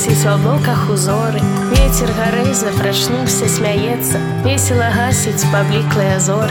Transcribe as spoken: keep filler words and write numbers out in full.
колесіць у аблоках узоры. Вецер гарэза прачнуўся, смяецца, весела гасіць пабліклыя зоры.